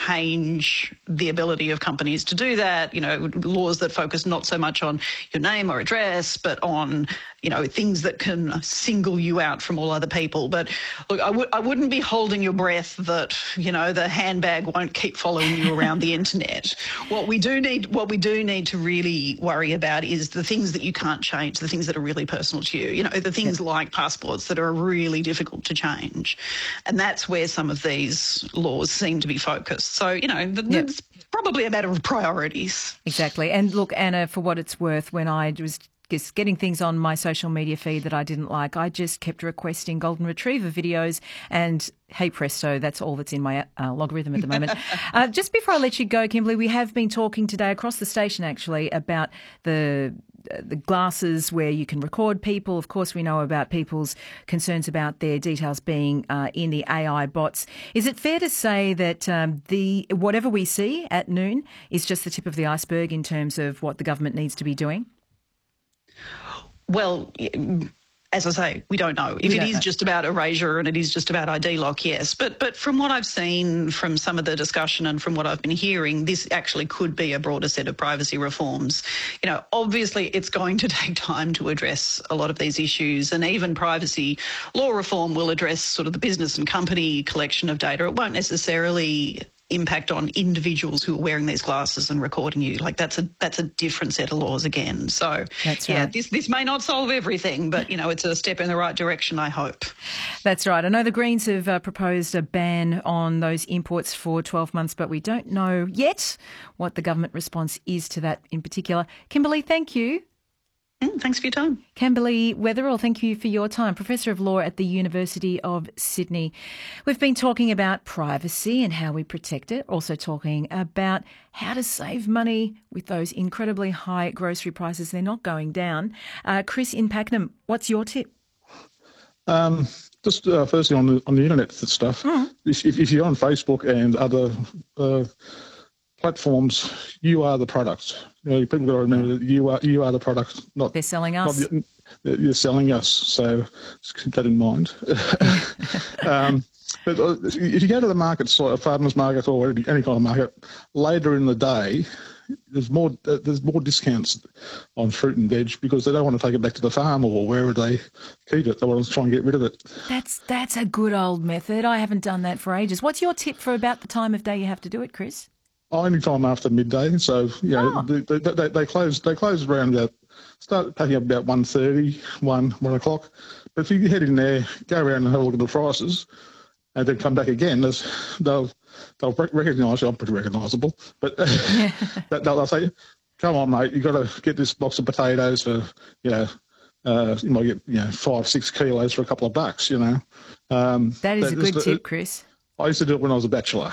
change the ability of companies to do that, laws that focus not so much on your name or address, but on, things that can single you out from all other people. But look, I wouldn't be holding your breath that, the handbag won't keep following you around the internet. What we do need to really worry about is the things that you can't change, the things that are really personal to you, the things like passports that are really difficult to change. And that's where some of these laws seem to be focused. So, it's probably a matter of priorities. Exactly. And look, Anna, for what it's worth, when I was just getting things on my social media feed that I didn't like, I just kept requesting golden retriever videos, and hey presto, that's all that's in my logarithm at the moment. Just before I let you go, Kimberly, we have been talking today across the station actually about the glasses where you can record people. Of course, we know about people's concerns about their details being in the AI bots. Is it fair to say that whatever we see at noon is just the tip of the iceberg in terms of what the government needs to be doing? Well, as I say, we don't know. If it is just about erasure and it is just about ID lock, yes. But from what I've seen from some of the discussion and from what I've been hearing, this actually could be a broader set of privacy reforms. Obviously it's going to take time to address a lot of these issues, and even privacy law reform will address sort of the business and company collection of data. It won't necessarily impact on individuals who are wearing these glasses and recording you. Like that's a different set of laws again. So that's right. This may not solve everything, but it's a step in the right direction, I hope. That's right. I know the Greens have proposed a ban on those imports for 12 months, but we don't know yet what the government response is to that in particular. Kimberly, thank you. Thanks for your time. Kimberly Weatherall, thank you for your time. Professor of Law at the University of Sydney. We've been talking about privacy and how we protect it, also talking about how to save money with those incredibly high grocery prices. They're not going down. Chris in Pakenham, what's your tip? Just firstly on the internet stuff, if you're on Facebook and other platforms, you are the product. People got to remember that you are the product. Not they're selling us. You're selling us. So just keep that in mind. But if you go to the markets, like a farmers market or any kind of market, later in the day, there's more discounts on fruit and veg because they don't want to take it back to the farm or wherever they keep it. They want to try and get rid of it. That's a good old method. I haven't done that for ages. What's your tip for about the time of day you have to do it, Chris? Any time after midday. So they close around about, start packing up about 1:30, 1 o'clock. But if you head in there, go around and have a look at the prices, and then come back again, they'll recognise you. I'm pretty recognisable, but they'll say, "Come on, mate, you've got to get this box of potatoes for you might get 5, 6 kilos for a couple of bucks." That is a good tip, Chris. I used to do it when I was a bachelor.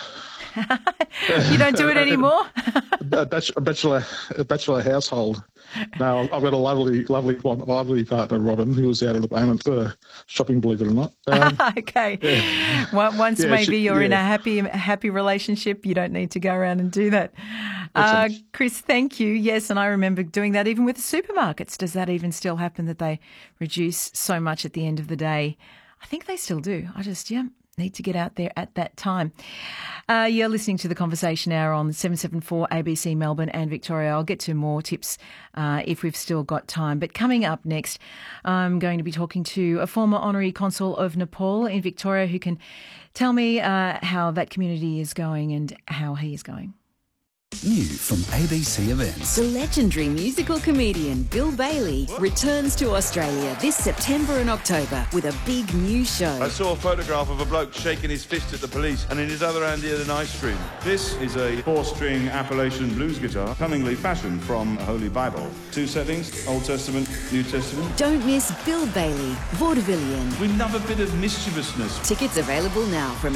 You don't do it anymore? A bachelor household. No, I've got a lovely partner, Robin, who was out at the moment shopping, believe it or not. Okay. Yeah. Once you're in a happy relationship, you don't need to go around and do that. Chris, thank you. Yes, and I remember doing that even with the supermarkets. Does that even still happen, that they reduce so much at the end of the day? I think they still do. I just, need to get out there at that time. You're listening to The Conversation Hour on 774 ABC Melbourne and Victoria. I'll get to more tips if we've still got time. But coming up next, I'm going to be talking to a former Honorary Consul of Nepal in Victoria who can tell me how that community is going and how he is going. New from ABC Events. The legendary musical comedian Bill Bailey returns to Australia this September and October with a big new show. I saw a photograph of a bloke shaking his fist at the police and in his other hand he had an ice cream. This is a 4-string Appalachian blues guitar, cunningly fashioned from a Holy Bible. 2 settings, Old Testament, New Testament. Don't miss Bill Bailey, Vaudevillian. We love a bit of mischievousness. Tickets available now from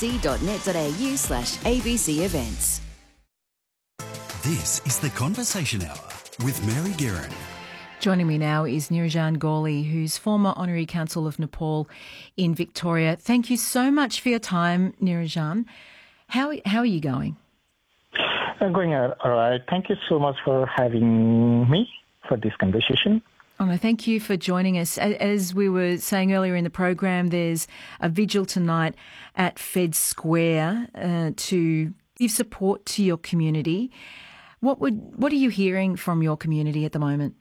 abc.net.au/ABC Events. This is The Conversation Hour with Mary Guerin. Joining me now is Nirajan Gawli, who's former Honorary Consul of Nepal in Victoria. Thank you so much for your time, Nirajan. How are you going? I'm going all right. Thank you so much for having me for this conversation. Oh, no, thank you for joining us. As we were saying earlier in the program, there's a vigil tonight at Fed Square to give support to your community. What are you hearing from your community at the moment?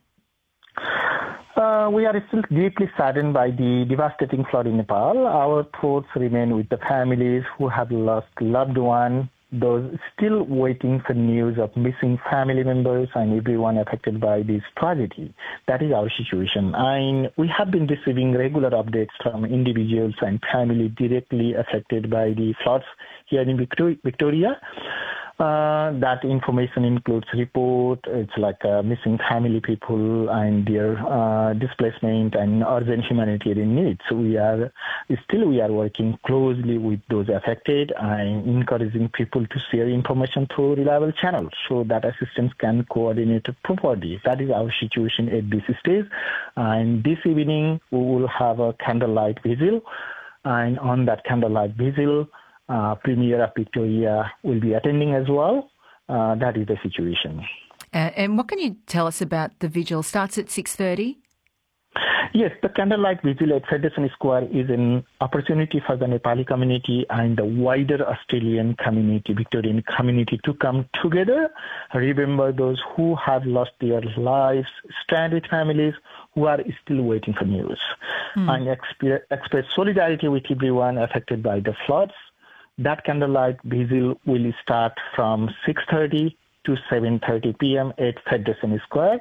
We are still deeply saddened by the devastating flood in Nepal. Our thoughts remain with the families who have lost loved ones, those still waiting for news of missing family members, and everyone affected by this tragedy. That is our situation. And we have been receiving regular updates from individuals and families directly affected by the floods here in Victoria. That information includes it's like missing family people and their displacement and urgent humanitarian needs. So we are working closely with those affected and encouraging people to share information through reliable channels so that assistance can coordinate properly. That is our situation at this stage. And this evening we will have a candlelight vigil, and on that candlelight vigil, Premier of Victoria will be attending as well. That is the situation. And what can you tell us about the vigil? Starts at 6:30? Yes, the candlelight vigil at Federation Square is an opportunity for the Nepali community and the wider Australian community, Victorian community, to come together, remember those who have lost their lives, stand with families who are still waiting for news, and express solidarity with everyone affected by the floods. That candlelight vigil will start from 6:30 to 7:30 p.m. at Federation Square.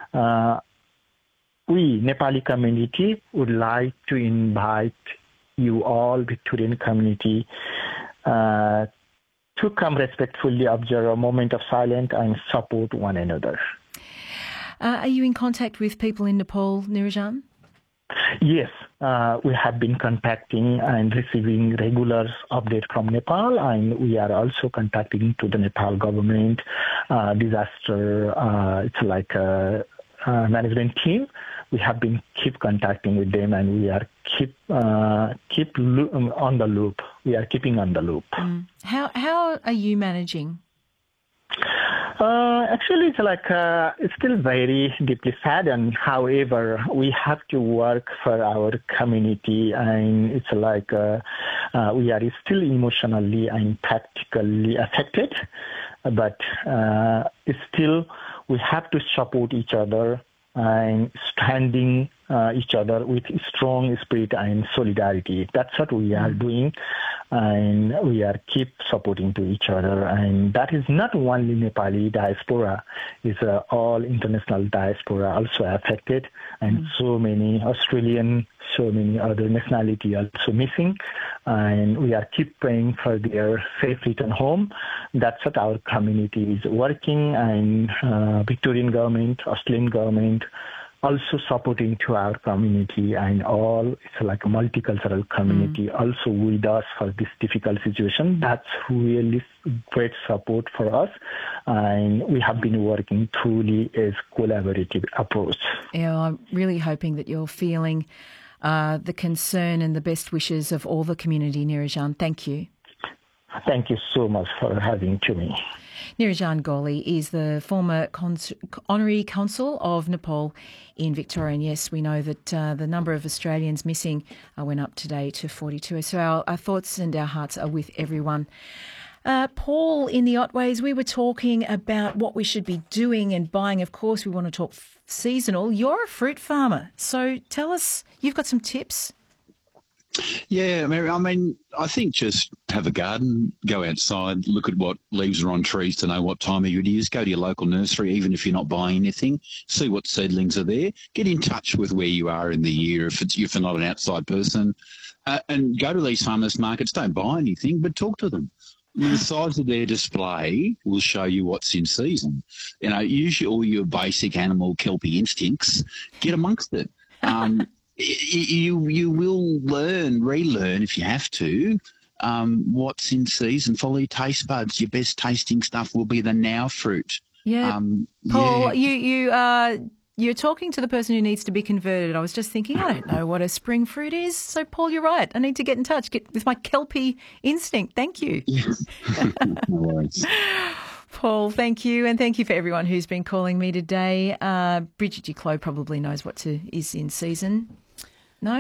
We, Nepali community, would like to invite you all, Victorian community, to come respectfully observe a moment of silence and support one another. Are you in contact with people in Nepal, Nirajan? Yes, we have been contacting and receiving regular updates from Nepal, and we are also contacting to the Nepal government disaster. It's like a management team. We have been keep contacting with them, and we are keep on the loop. We are keeping on the loop. How are you managing? Actually, it's still very deeply sad, and however, we have to work for our community, and it's like we are still emotionally and practically affected, but still we have to support each other and standing each other with strong spirit and solidarity. That's what we are doing, and we are keep supporting to each other. And that is not only Nepali diaspora, it's all international diaspora also affected, and so many Australian, so many other nationality also missing. And we are keep praying for their safe return home. That's what our community is working, and Victorian government, Australian government, also supporting to our community, and all, it's like a multicultural community also with us for this difficult situation. That's really great support for us, and we have been working truly as collaborative approach. Yeah, I'm really hoping that you're feeling the concern and the best wishes of all the community, Nirajan. Thank you. Thank you so much for having to me. Nirajan Gawley is the former Honorary Consul of Nepal in Victoria. And yes, we know that the number of Australians missing went up today to 42. So our thoughts and our hearts are with everyone. Paul, in the Otways, we were talking about what we should be doing and buying. Of course, we want to talk seasonal. You're a fruit farmer, so tell us, you've got some tips. Yeah, Mary, I mean, I think just have a garden, go outside, look at what leaves are on trees to know what time of year it is, go to your local nursery, even if you're not buying anything, see what seedlings are there, get in touch with where you are in the year if you're not an outside person, and go to these farmers markets. Don't buy anything, but talk to them. I mean, the size of their display will show you what's in season. You know, use all your basic animal kelpie instincts, get amongst it. You will relearn if you have to, what's in season. Follow your taste buds. Your best tasting stuff will be the now fruit. Yeah, Paul, you're talking to the person who needs to be converted. I was just thinking, I don't know what a spring fruit is. So, Paul, you're right. I need to get in touch, with my kelpie instinct. Thank you. No worries. Paul, thank you. And thank you for everyone who's been calling me today. Bridget Duclos probably knows what is in season. No?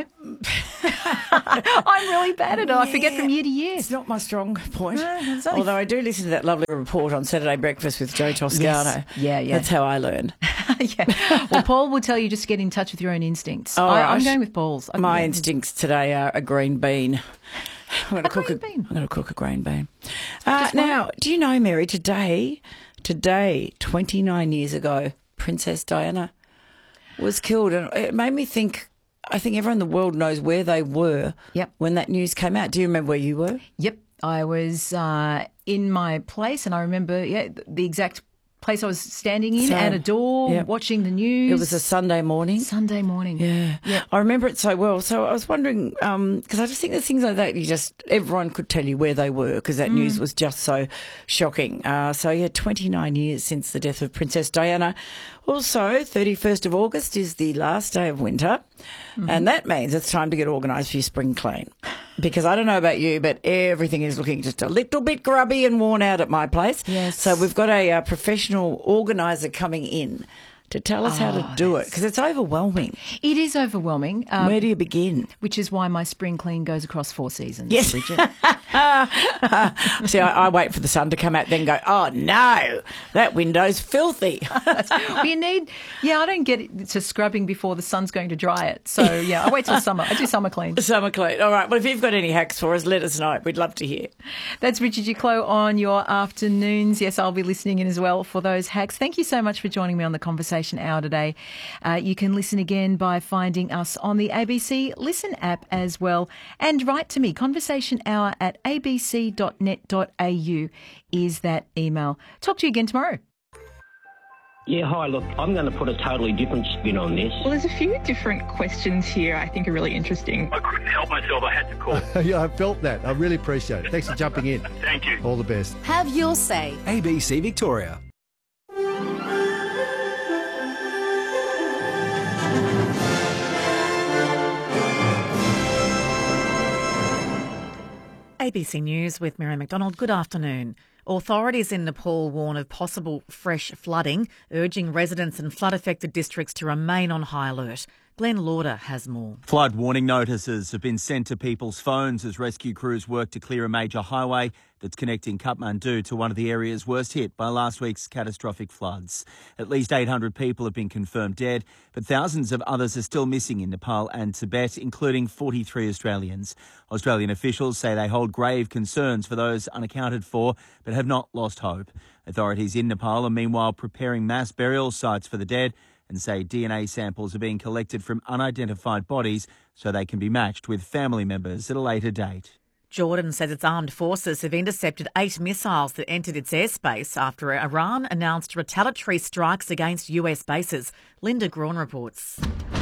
I'm really bad at it. I forget from year to year. It's not my strong point. No, although I do listen to that lovely report on Saturday Breakfast with Joe Toscano. Yes. Yeah. That's how I learn. Yeah. Well, Paul will tell you just get in touch with your own instincts. I'm going with Paul's. My instincts today are a green bean. I'm going to cook a green bean. Now, do you know, Mary, today, 29 years ago, Princess Diana was killed. And it made me think, I think everyone in the world knows where they were when that news came out. Do you remember where you were? Yep. I was in my place, and I remember the exact place I was standing in at a door watching the news. It was a Sunday morning. Yeah. I remember it so well. So I was wondering, because I just think there's things like that everyone could tell you where they were because that news was just so shocking. 29 years since the death of Princess Diana. Also, 31st of August is the last day of winter, and that means it's time to get organised for your spring clean. Because I don't know about you, but everything is looking just a little bit grubby and worn out at my place. Yes. So we've got a professional organiser coming in to tell us how to do it, because it's overwhelming. It is overwhelming. Where do you begin? Which is why my spring clean goes across 4 seasons, yes. Bridget. See, I wait for the sun to come out, then go, oh, no, that window's filthy. I don't get to scrubbing before the sun's going to dry it. So, I wait till summer. I do summer clean. Summer clean. All right. Well, if you've got any hacks for us, let us know. We'd love to hear. That's Richard Duclos on your afternoons. Yes, I'll be listening in as well for those hacks. Thank you so much for joining me on the Conversation Hour today. You can listen again by finding us on the ABC Listen app as well. And write to me, conversationhour@abc.net.au is that email. Talk to you again tomorrow. Yeah, hi, look, I'm going to put a totally different spin on this. Well, there's a few different questions here I think are really interesting. I couldn't help myself, I had to call. Yeah, I felt that. I really appreciate it. Thanks for jumping in. Thank you. All the best. Have your say. ABC Victoria. ABC News with Mary McDonald. Good afternoon. Authorities in Nepal warn of possible fresh flooding, urging residents in flood-affected districts to remain on high alert. Glenn Lauder has more. Flood warning notices have been sent to people's phones as rescue crews work to clear a major highway that's connecting Kathmandu to one of the areas worst hit by last week's catastrophic floods. At least 800 people have been confirmed dead, but thousands of others are still missing in Nepal and Tibet, including 43 Australians. Australian officials say they hold grave concerns for those unaccounted for, but have not lost hope. Authorities in Nepal are meanwhile preparing mass burial sites for the dead and say DNA samples are being collected from unidentified bodies so they can be matched with family members at a later date. Jordan says its armed forces have intercepted 8 missiles that entered its airspace after Iran announced retaliatory strikes against US bases. Linda Grawn reports.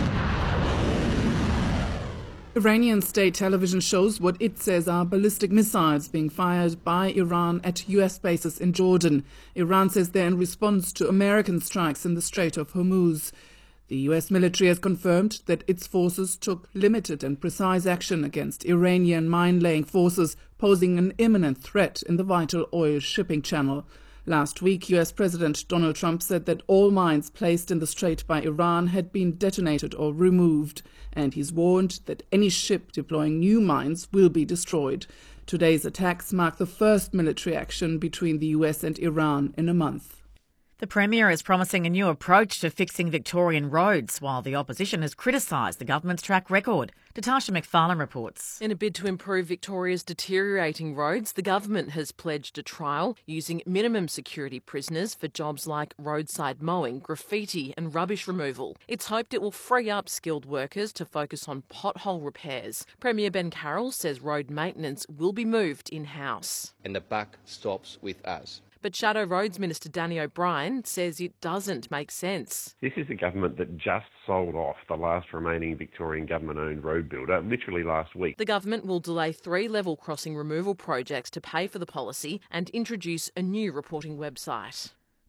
Iranian state television shows what it says are ballistic missiles being fired by Iran at US bases in Jordan. Iran says they're in response to American strikes in the Strait of Hormuz. The US military has confirmed that its forces took limited and precise action against Iranian mine-laying forces, posing an imminent threat in the vital oil shipping channel. Last week, US President Donald Trump said that all mines placed in the strait by Iran had been detonated or removed, and he's warned that any ship deploying new mines will be destroyed. Today's attacks mark the first military action between the US and Iran in a month. The Premier is promising a new approach to fixing Victorian roads, while the opposition has criticised the government's track record. Natasha McFarlane reports. In a bid to improve Victoria's deteriorating roads, the government has pledged a trial using minimum security prisoners for jobs like roadside mowing, graffiti and rubbish removal. It's hoped it will free up skilled workers to focus on pothole repairs. Premier Ben Carroll says road maintenance will be moved in-house. And the buck stops with us. But Shadow Roads Minister Danny O'Brien says it doesn't make sense. This is a government that just sold off the last remaining Victorian government-owned road builder literally last week. The government will delay 3 level crossing removal projects to pay for the policy and introduce a new reporting website.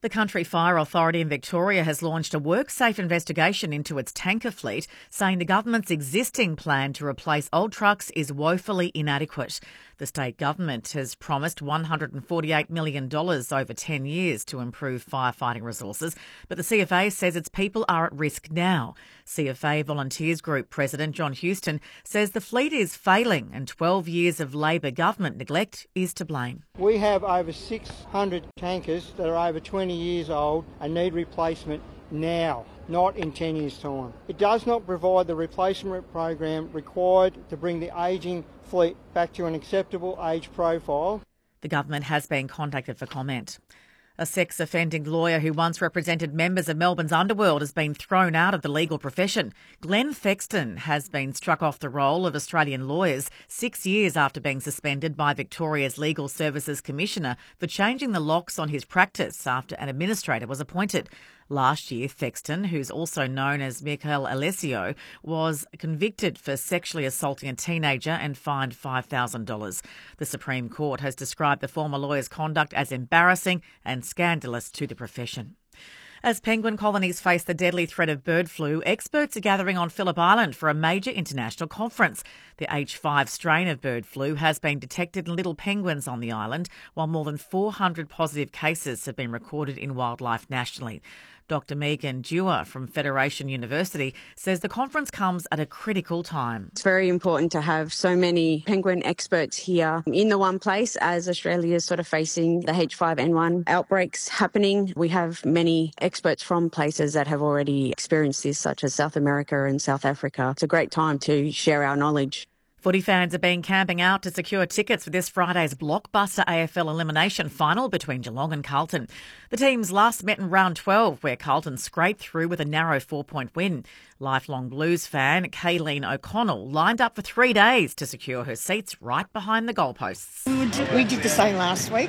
The Country Fire Authority in Victoria has launched a WorkSafe investigation into its tanker fleet, saying the government's existing plan to replace old trucks is woefully inadequate. The state government has promised $148 million over 10 years to improve firefighting resources, but the CFA says its people are at risk now. CFA Volunteers Group President John Houston says the fleet is failing and 12 years of Labor government neglect is to blame. We have over 600 tankers that are over 20 years old and need replacement now, not in 10 years' time. It does not provide the replacement program required to bring the ageing fleet back to an acceptable age profile. The government has been contacted for comment. A sex-offending lawyer who once represented members of Melbourne's underworld has been thrown out of the legal profession. Glenn Thexton has been struck off the roll of Australian lawyers 6 years after being suspended by Victoria's Legal Services Commissioner for changing the locks on his practice after an administrator was appointed. Last year, Thexton, who's also known as Michael Alessio, was convicted for sexually assaulting a teenager and fined $5,000. The Supreme Court has described the former lawyer's conduct as embarrassing and scandalous to the profession. As penguin colonies face the deadly threat of bird flu, experts are gathering on Phillip Island for a major international conference. The H5 strain of bird flu has been detected in little penguins on the island, while more than 400 positive cases have been recorded in wildlife nationally. Dr. Megan Dewar from Federation University says the conference comes at a critical time. It's very important to have so many penguin experts here in the one place as Australia is sort of facing the H5N1 outbreaks happening. We have many experts from places that have already experienced this, such as South America and South Africa. It's a great time to share our knowledge. Footy fans have been camping out to secure tickets for this Friday's blockbuster AFL elimination final between Geelong and Carlton. The teams last met in round 12, where Carlton scraped through with a narrow 4-point win. Lifelong Blues fan Kayleen O'Connell lined up for 3 days to secure her seats right behind the goalposts. We did the same last week,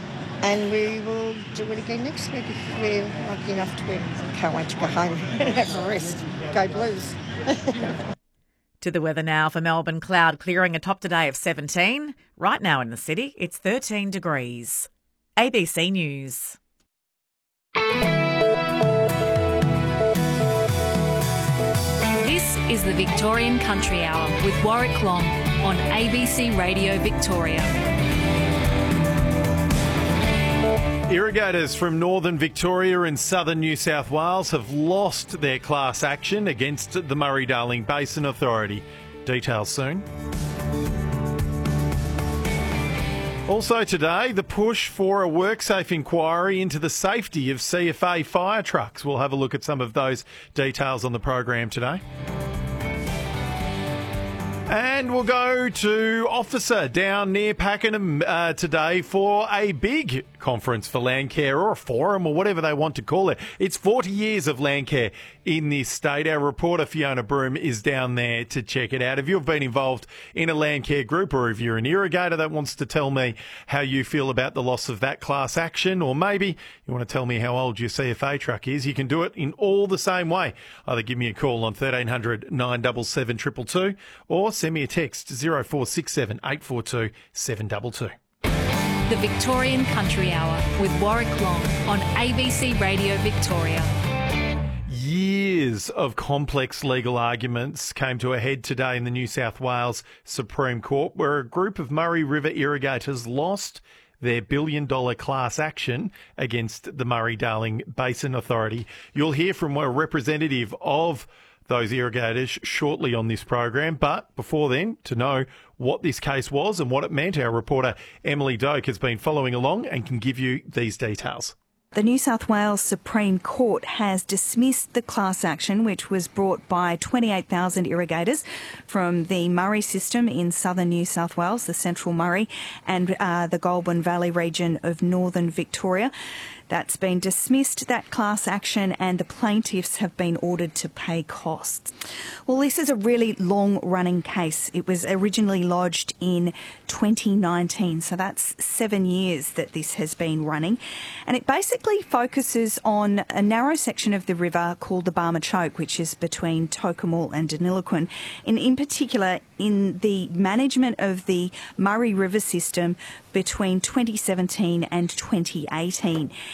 and we will do it again next week if we're lucky enough to win. Can't wait to go home and have a rest. Go Blues. To the weather now for Melbourne. Cloud clearing, a top today of 17. Right now in the city, it's 13 degrees. ABC News. This is the Victorian Country Hour with Warwick Long on ABC Radio Victoria. Irrigators from northern Victoria and southern New South Wales have lost their class action against the Murray-Darling Basin Authority. Details soon. Also today, the push for a WorkSafe inquiry into the safety of CFA fire trucks. We'll have a look at some of those details on the program today. And we'll go to Officer down near Pakenham today for a big conference for Landcare, or a forum, or whatever they want to call it. It's 40 years of Landcare in this state. Our reporter Fiona Broom is down there to check it out. If you've been involved in a Landcare group, or if you're an irrigator that wants to tell me how you feel about the loss of that class action, or maybe you want to tell me how old your CFA truck is, you can do it in all the same way. Either give me a call on 1300 977 222 or send me a text 0467 842 722. The Victorian Country Hour with Warwick Long on ABC Radio Victoria. Years of complex legal arguments came to a head today in the New South Wales Supreme Court, where a group of Murray River irrigators lost their billion-dollar class action against the Murray-Darling Basin Authority. You'll hear from a representative of those irrigators shortly on this program. But before then, to know what this case was and what it meant, our reporter Emily Doak has been following along and can give you these details. The New South Wales Supreme Court has dismissed the class action which was brought by 28,000 irrigators from the Murray system in southern New South Wales, the Central Murray, and the Goulburn Valley region of northern Victoria. That's been dismissed, that class action, and the plaintiffs have been ordered to pay costs. Well, this is a really long-running case. It was originally lodged in 2019, so that's 7 years that this has been running. And it basically focuses on a narrow section of the river called the Barmah Choke, which is between Tocumwal and Deniliquin, and in particular in the management of the Murray River system between 2017 and 2018.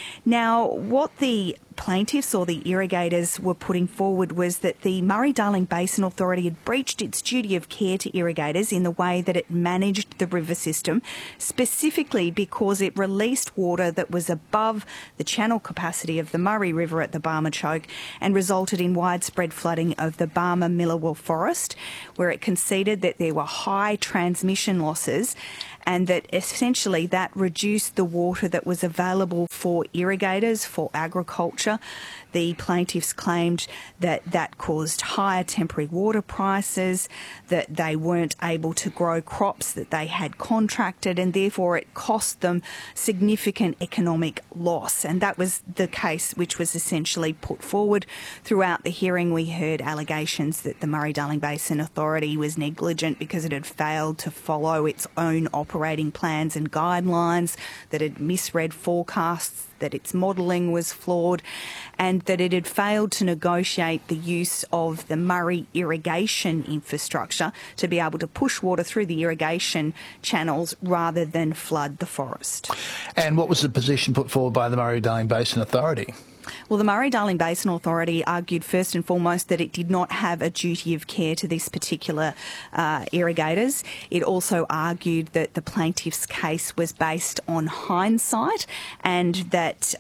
Now, what the plaintiffs or the irrigators were putting forward was that the Murray-Darling Basin Authority had breached its duty of care to irrigators in the way that it managed the river system, specifically because it released water that was above the channel capacity of the Murray River at the Barmah Choke and resulted in widespread flooding of the Barmah-Millawil Forest, where it conceded that there were high transmission losses and that essentially that reduced the water that was available for irrigators, for agriculture. The plaintiffs claimed that that caused higher temporary water prices, that they weren't able to grow crops that they had contracted, and therefore it cost them significant economic loss. And that was the case which was essentially put forward. Throughout the hearing, we heard allegations that the Murray-Darling Basin Authority was negligent because it had failed to follow its own operating plans and guidelines, that it misread forecasts, that its modelling was flawed, and that it had failed to negotiate the use of the Murray irrigation infrastructure to be able to push water through the irrigation channels rather than flood the forest. And what was the position put forward by the Murray-Darling Basin Authority? Well, the Murray-Darling Basin Authority argued first and foremost that it did not have a duty of care to these particular irrigators. It also argued that the plaintiff's case was based on hindsight and that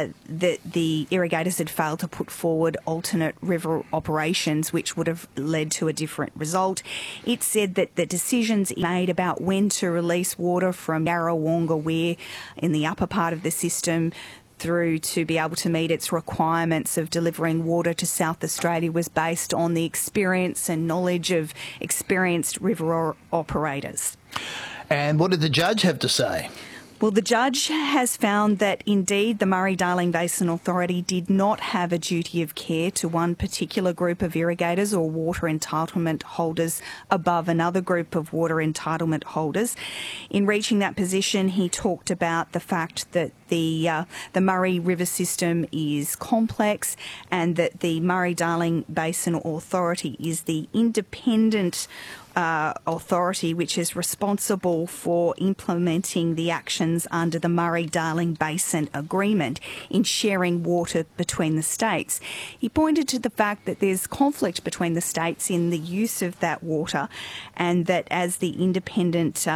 the irrigators had failed to put forward alternate river operations which would have led to a different result. It said that the decisions made about when to release water from Yarrawonga Weir in the upper part of the system through to be able to meet its requirements of delivering water to South Australia was based on the experience and knowledge of experienced river operators. And what did the judge have to say? Well, the judge has found that indeed the Murray-Darling Basin Authority did not have a duty of care to one particular group of irrigators or water entitlement holders above another group of water entitlement holders. In reaching that position, he talked about the fact that the Murray River system is complex and that the Murray-Darling Basin Authority is the independent authority which is responsible for implementing the actions under the Murray-Darling Basin Agreement in sharing water between the states. He pointed to the fact that there's conflict between the states in the use of that water and that as the independent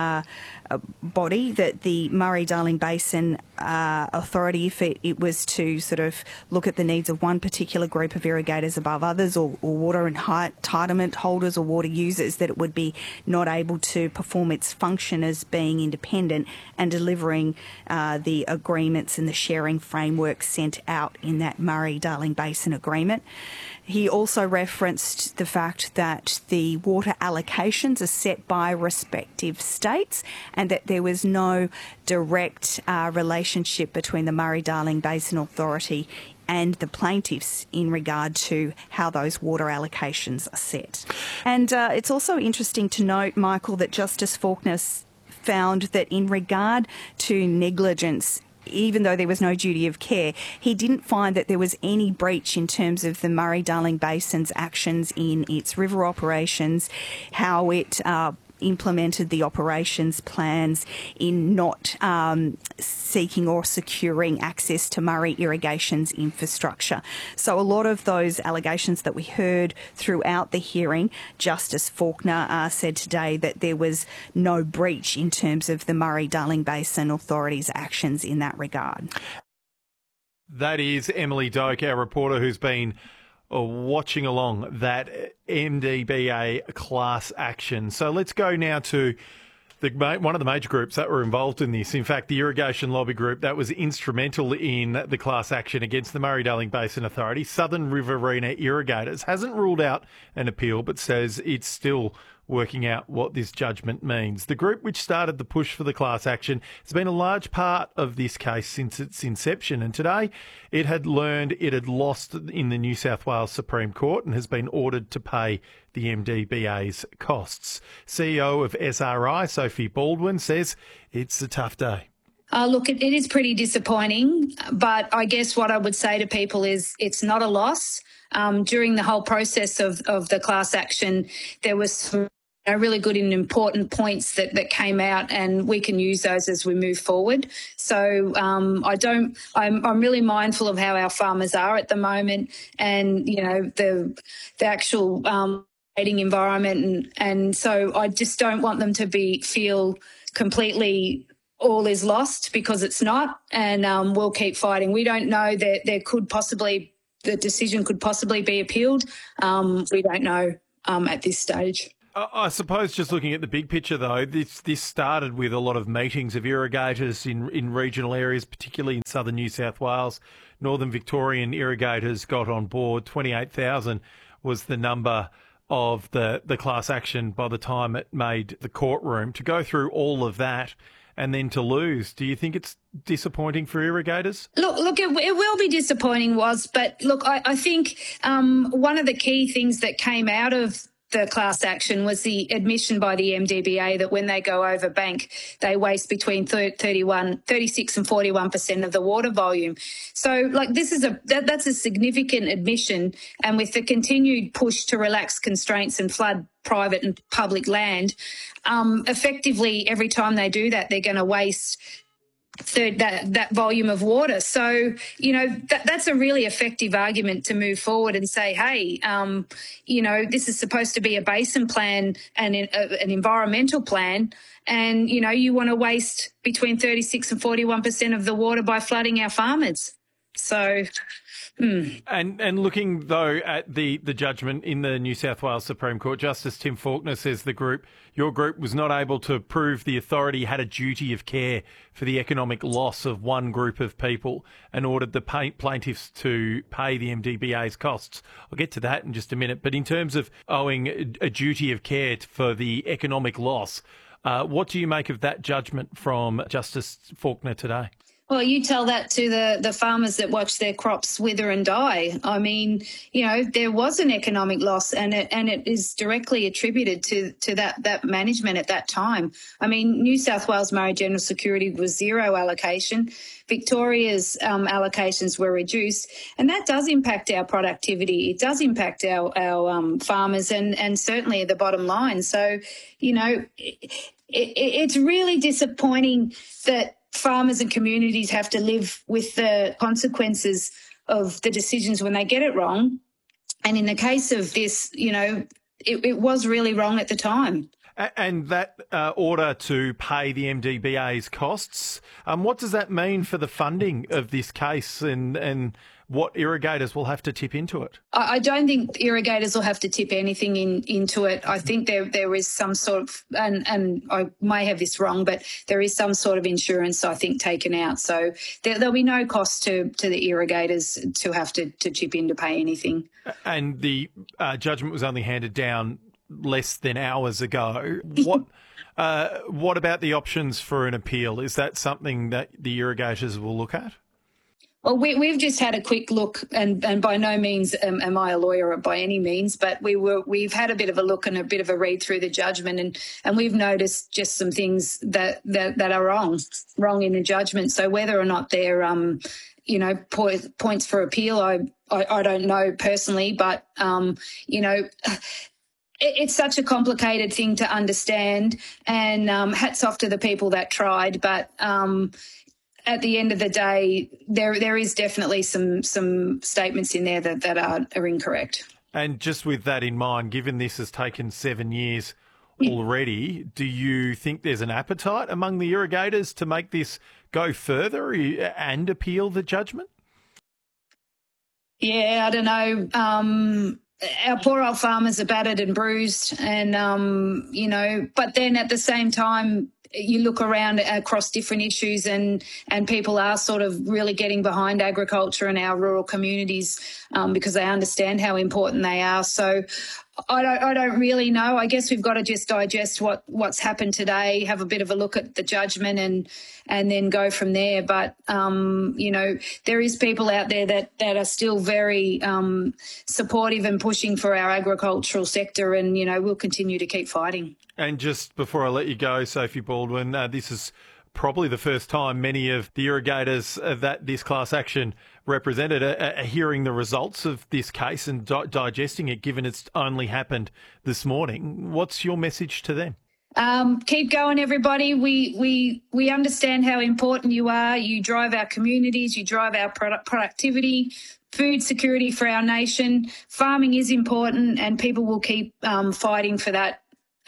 body, that the Murray-Darling Basin Authority, if it was to sort of look at the needs of one particular group of irrigators above others or water entitlement holders or water users, that it would be not able to perform its function as being independent and delivering the agreements and the sharing framework sent out in that Murray-Darling Basin Agreement. He also referenced the fact that the water allocations are set by respective states and that there was no direct relationship between the Murray-Darling Basin Authority and the plaintiffs in regard to how those water allocations are set. And it's also interesting to note, Michael, that Justice Faulkner found that in regard to negligence, even though there was no duty of care, he didn't find that there was any breach in terms of the Murray-Darling Basin's actions in its river operations, how it implemented the operations plans in not seeking or securing access to Murray Irrigation's infrastructure. So a lot of those allegations that we heard throughout the hearing, Justice Faulkner said today that there was no breach in terms of the Murray-Darling Basin Authority's actions in that regard. That is Emily Doak, our reporter, who's been watching along that MDBA class action. So let's go now to one of the major groups that were involved in this. In fact, the Irrigation Lobby Group that was instrumental in the class action against the Murray-Darling Basin Authority, Southern Riverina Irrigators, hasn't ruled out an appeal but says it's still working out what this judgment means. The group which started the push for the class action has been a large part of this case since its inception, and today it had learned it had lost in the New South Wales Supreme Court and has been ordered to pay the MDBA's costs. CEO of SRI, Sophie Baldwin, says it's a tough day. Look, it is pretty disappointing, but I guess what I would say to people is it's not a loss. During the whole process of the class action, there was some really good and important points that came out, and we can use those as we move forward. So I'm really mindful of how our farmers are at the moment, and the actual trading environment, and so I just don't want them to feel completely all is lost, because it's not, and we'll keep fighting. We don't know that the decision could possibly be appealed. We don't know at this stage. I suppose just looking at the big picture, though, this started with a lot of meetings of irrigators in regional areas, particularly in southern New South Wales. Northern Victorian irrigators got on board. 28,000 was the number of the class action by the time it made the courtroom. To go through all of that and then to lose, do you think it's disappointing for irrigators? Look, it will be disappointing, but look, I think one of the key things that came out of the class action was the admission by the MDBA that when they go over bank, they waste between 36 and 41% of the water volume. So, that's a significant admission, and with the continued push to relax constraints and flood private and public land, effectively every time they do that, they're going to waste that volume of water. So, that's a really effective argument to move forward and say, hey, this is supposed to be a basin plan and an environmental plan, and, you want to waste between 36 and 41% of the water by flooding our farmers. So... And looking, though, at the judgment in the New South Wales Supreme Court, Justice Tim Faulkner says your group was not able to prove the authority had a duty of care for the economic loss of one group of people, and ordered the plaintiffs to pay the MDBA's costs. I'll get to that in just a minute. But in terms of owing a duty of care for the economic loss, what do you make of that judgment from Justice Faulkner today? Well, you tell that to the farmers that watch their crops wither and die. I mean, there was an economic loss, and it is directly attributed to that management at that time. I mean, New South Wales Murray General Security was zero allocation. Victoria's allocations were reduced, and that does impact our productivity. It does impact our farmers and certainly the bottom line. So, it's really disappointing that farmers and communities have to live with the consequences of the decisions when they get it wrong. And in the case of this, it was really wrong at the time. And that order to pay the MDBA's costs, what does that mean for the funding of this case and what irrigators will have to tip into it? I don't think irrigators will have to tip anything into it. I think there is some sort of, and I may have this wrong, but there is some sort of insurance, I think, taken out. So there'll be no cost to the irrigators to have to chip in to pay anything. And the judgment was only handed down less than hours ago. What about the options for an appeal? Is that something that the irrigators will look at? Well, we've just had a quick look, and by no means am I a lawyer by any means, but we've had a bit of a look and a bit of a read through the judgment, and we've noticed just some things that are wrong in the judgment. So whether or not they're points for appeal, I don't know personally, but it's such a complicated thing to understand, and hats off to the people that tried, but at the end of the day, there is definitely some statements in there that are incorrect. And just with that in mind, given this has taken 7 years already, do you think there's an appetite among the irrigators to make this go further and appeal the judgment? Yeah, I don't know. Our poor old farmers are battered and bruised, and, but then at the same time, you look around across different issues and people are sort of really getting behind agriculture and our rural communities because they understand how important they are. So I don't really know. I guess we've got to just digest what's happened today, have a bit of a look at the judgment and then go from there. But, there is people out there that are still very supportive and pushing for our agricultural sector, and, we'll continue to keep fighting. And just before I let you go, Sophie Baldwin, this is probably the first time many of the irrigators that this class action represented are hearing the results of this case and digesting it, given it's only happened this morning. What's your message to them? Keep going, everybody. We understand how important you are. You drive our communities, you drive our productivity, food security for our nation. Farming is important, and people will keep fighting for that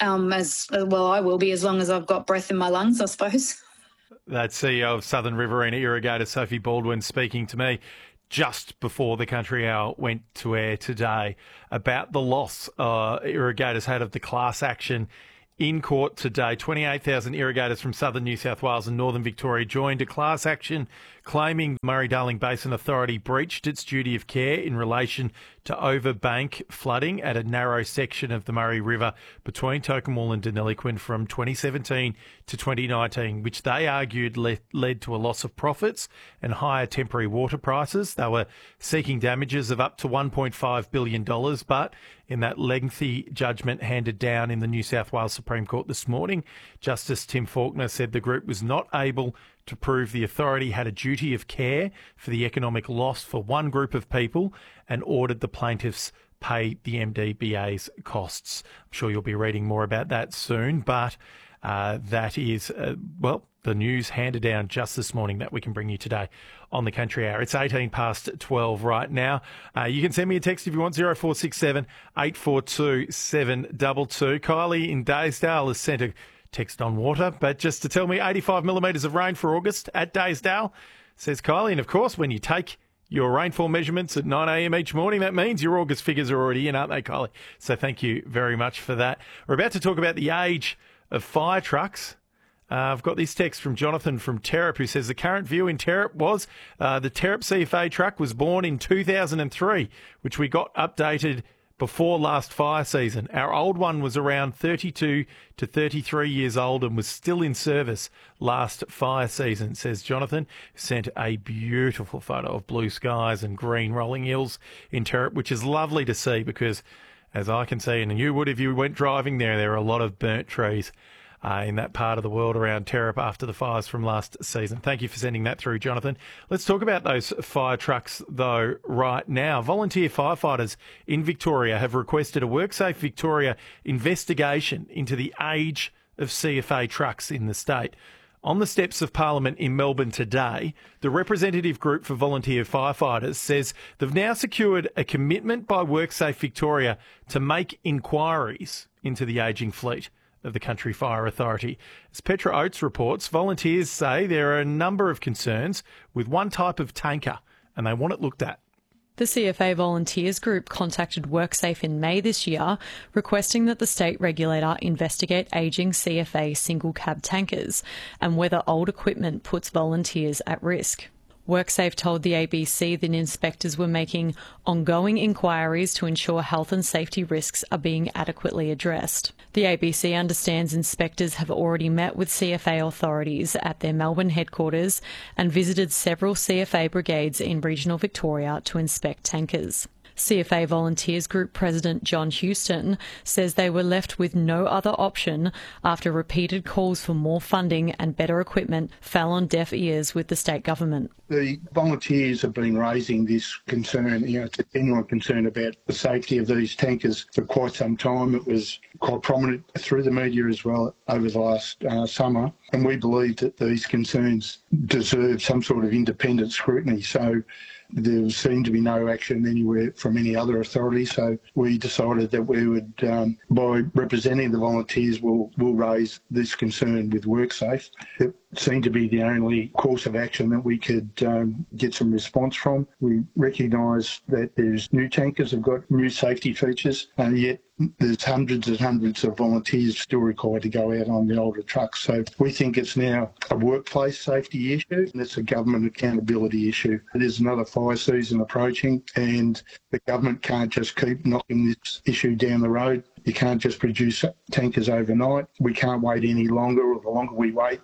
as well. I will be, as long as I've got breath in my lungs, I suppose. That's CEO of Southern Riverina Irrigator Sophie Baldwin speaking to me just before the Country Hour went to air today about the loss irrigators had of the class action in court today. 28,000 irrigators from southern New South Wales and northern Victoria joined a class action claiming the Murray-Darling Basin Authority breached its duty of care in relation to overbank flooding at a narrow section of the Murray River between Tocumwal and Deniliquin from 2017 to 2019, which they argued led to a loss of profits and higher temporary water prices. They were seeking damages of up to $1.5 billion, but in that lengthy judgment handed down in the New South Wales Supreme Court this morning, Justice Tim Faulkner said the group was not able to prove the authority had a duty of care for the economic loss for one group of people and ordered the plaintiffs pay the MDBA's costs. I'm sure you'll be reading more about that soon, but that is, the news handed down just this morning that we can bring you today on the Country Hour. It's 18 past 12 right now. You can send me a text if you want, 0467 842 722. Kylie in Daysdale has sent a text on water, but just to tell me 85 millimetres of rain for August at Daysdale, says Kylie. And of course, when you take your rainfall measurements at 9 a.m. each morning, that means your August figures are already in, aren't they, Kylie? So thank you very much for that. We're about to talk about the age of fire trucks. I've got this text from Jonathan from Terrep, who says the current view in Terrep was the Terrep CFA truck was born in 2003, which we got updated before last fire season. Our old one was around 32 to 33 years old and was still in service last fire season, says Jonathan, who sent a beautiful photo of blue skies and green rolling hills in Terrep, which is lovely to see because, as I can see, and you would if you went driving there are a lot of burnt trees in that part of the world around Terrep after the fires from last season. Thank you for sending that through, Jonathan. Let's talk about those fire trucks, though, right now. Volunteer firefighters in Victoria have requested a WorkSafe Victoria investigation into the age of CFA trucks in the state. On the steps of Parliament in Melbourne today, the representative group for volunteer firefighters says they've now secured a commitment by WorkSafe Victoria to make inquiries into the ageing fleet of the Country Fire Authority. As Petra Oates reports, volunteers say there are a number of concerns with one type of tanker and they want it looked at. The CFA Volunteers Group contacted WorkSafe in May this year, requesting that the state regulator investigate ageing CFA single cab tankers and whether old equipment puts volunteers at risk. WorkSafe told the ABC that inspectors were making ongoing inquiries to ensure health and safety risks are being adequately addressed. The ABC understands inspectors have already met with CFA authorities at their Melbourne headquarters and visited several CFA brigades in regional Victoria to inspect tankers. CFA Volunteers Group President John Houston says they were left with no other option after repeated calls for more funding and better equipment fell on deaf ears with the state government. The volunteers have been raising this concern, it's a genuine concern about the safety of these tankers for quite some time. It was quite prominent through the media as well over the last summer, and we believe that these concerns deserve some sort of independent scrutiny. So there seemed to be no action anywhere from any other authority, so we decided that we would, by representing the volunteers, we'll raise this concern with WorkSafe. It seemed to be the only course of action that we could get some response from. We recognise that there's new tankers have got new safety features, and yet there's hundreds and hundreds of volunteers still required to go out on the older trucks. So we think it's now a workplace safety issue and it's a government accountability issue. There's another fire season approaching and the government can't just keep knocking this issue down the road. You can't just produce tankers overnight. We can't wait any longer, or the longer we wait,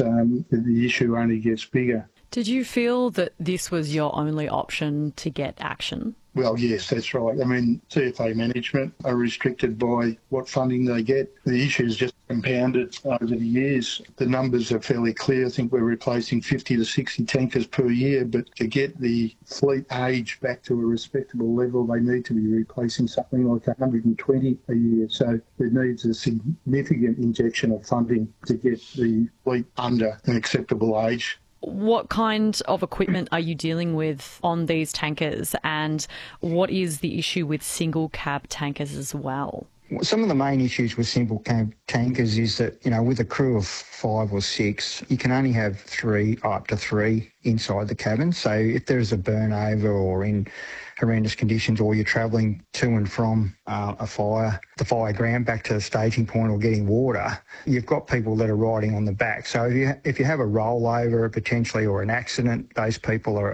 the issue only gets bigger. Did you feel that this was your only option to get action? Well, yes, that's right. I mean, CFA management are restricted by what funding they get. The issue is just compounded over the years. The numbers are fairly clear. I think we're replacing 50 to 60 tankers per year, but to get the fleet age back to a respectable level, they need to be replacing something like 120 a year. So there needs a significant injection of funding to get the fleet under an acceptable age. What kind of equipment are you dealing with on these tankers, and what is the issue with single cab tankers as well? Some of the main issues with single cab tankers is that, with a crew of 5 or 6, you can only have 3, up to 3 inside the cabin. So if there's a burnover or in horrendous conditions, or you're travelling to and from the fire ground back to the staging point or getting water, you've got people that are riding on the back. So if you have a rollover potentially or an accident, those people are